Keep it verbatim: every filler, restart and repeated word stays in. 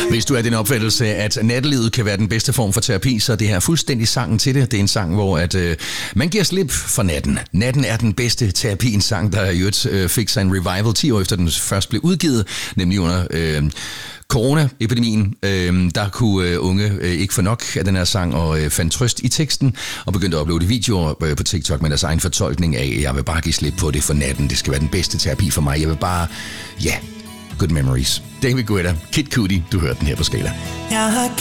Hvis du er den opfattelse, at nattelivet kan være den bedste form for terapi, så er det her fuldstændig sangen til det. Det er en sang, hvor at, øh, man giver slip for natten. Natten er den bedste terapi, en sang, der i øvrigt øh, fik sig en revival ti år efter den først blev udgivet, nemlig under øh, corona-epidemien. Øh, der kunne øh, unge øh, ikke få nok af den her sang og øh, fandt trøst i teksten og begyndte at uploade videoer øh, på TikTok med deres egen fortolkning af, jeg vil bare give slip på det for natten. Det skal være den bedste terapi for mig. Jeg vil bare, ja, yeah, good memories. David Guetta, Kid Cudi, du hørte den her på Skala. Jeg har